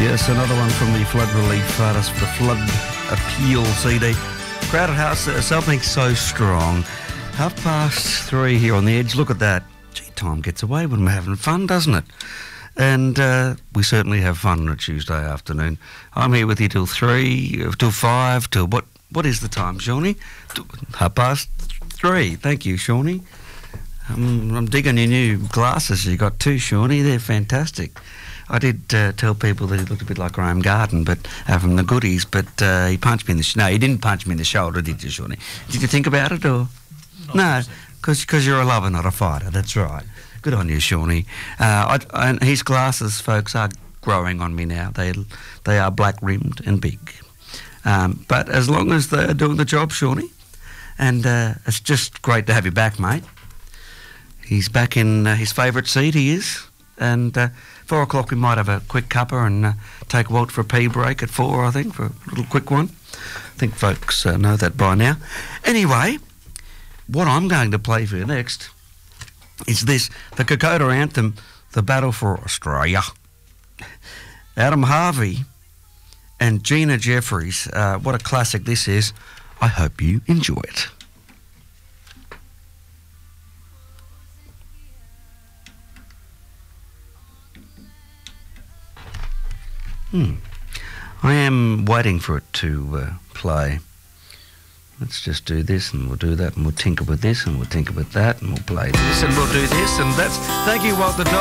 Yes, another one from the Flood Relief Artist, the Flood Appeal CD. Crowded House, something so strong. 3:30 here on The Edge. Look at that. Gee, time gets away when we're having fun, doesn't it? And we certainly have fun on a Tuesday afternoon. I'm here with you till 3, till 5, till what is the time, Shawnee? 3:30. Thank you, Shawnee. I'm digging your new glasses you got too, Shawnee. They're fantastic. I did tell people that he looked a bit like Graham Garden, but from the goodies, but he punched me in the... No, he didn't punch me in the shoulder, did you, Shawnee? Did you think about it, or...? No, because you're a lover, not a fighter. That's right. Good on you, Shawnee. And his glasses, folks, are growing on me now. They are black-rimmed and big. But as long as they're doing the job, Shawnee, and it's just great to have you back, mate. He's back in his favourite seat, he is. And 4 o'clock we might have a quick cuppa and take Walt for a pee break at 4, I think, for a little quick one. I think folks know that by now. Anyway, what I'm going to play for you next is this, the Kokoda anthem, The Battle for Australia. Adam Harvey and Gina Jeffries, what a classic this is. I hope you enjoy it. I am waiting for it to play. Let's just do this and we'll do that and we'll tinker with this and we'll tinker with that and we'll play this and we'll do this and that's... Thank you, Walter Dog.